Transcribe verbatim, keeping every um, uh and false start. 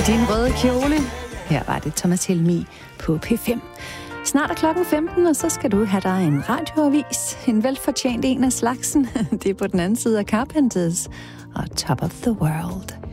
din røde kjole. Her var det Thomas Helmig på P fem. Snart er klokken femten, og så skal du have dig en radioavis. En velfortjent en af slagsen. Det er på den anden side af Carpenters og Top of the World.